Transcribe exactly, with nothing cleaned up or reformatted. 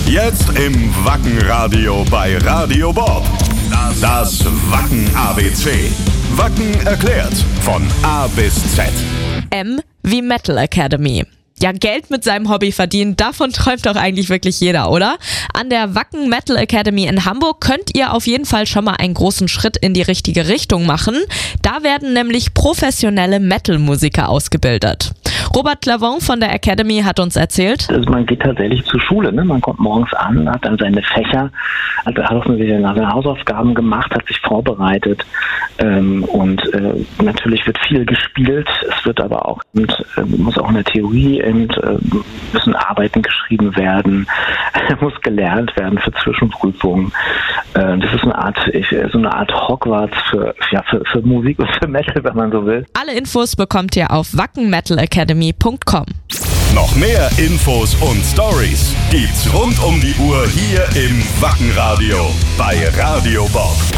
Jetzt im Wacken-Radio bei Radio Bob. Das Wacken-A B C. Wacken erklärt von A bis Z. M wie Metal Academy. Ja, Geld mit seinem Hobby verdienen, davon träumt doch eigentlich wirklich jeder, oder? An der Wacken Metal Academy in Hamburg könnt ihr auf jeden Fall schon mal einen großen Schritt in die richtige Richtung machen. Da werden nämlich professionelle Metal-Musiker ausgebildet. Robert Clavon von der Academy hat uns erzählt: Also man geht tatsächlich zur Schule, ne? Man kommt morgens an, hat dann seine Fächer, hat, hat auch seine Hausaufgaben gemacht, hat sich vorbereitet ähm, und äh, natürlich wird viel gespielt. Es wird aber auch, und, äh, muss auch in der Theorie und, äh, müssen Arbeiten geschrieben werden, muss gelernt werden für Zwischenprüfungen. Äh, das ist eine Art, so eine Art Hogwarts für, ja, für, für Musik und für Metal, wenn man so will. Alle Infos bekommt ihr auf wacken metal academy punkt com. Noch mehr Infos und Stories gibt's rund um die Uhr hier im Wacken-Radio bei Radio Bob.